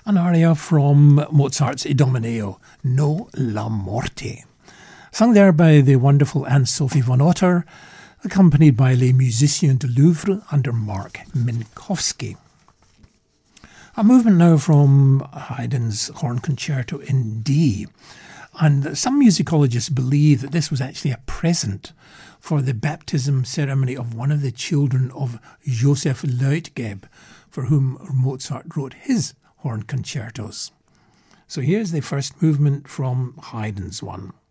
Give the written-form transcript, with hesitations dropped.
an aria from Mozart's Idomeneo, No la Morte, sung there by the wonderful Anne-Sophie von Otter, accompanied by Les Musiciens du Louvre under Mark Minkowski. A movement now from Haydn's Horn Concerto in D. And some musicologists believe that this was actually a present for the baptism ceremony of one of the children of Joseph Leutgeb, for whom Mozart wrote his horn concertos. So here's the first movement from Haydn's one.